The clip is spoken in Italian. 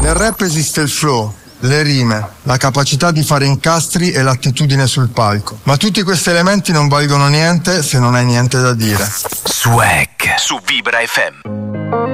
Nel rap esiste il flow, le rime, la capacità di fare incastri e l'attitudine sul palco. Ma tutti questi elementi non valgono niente se non hai niente da dire. Swag su Vibra FM.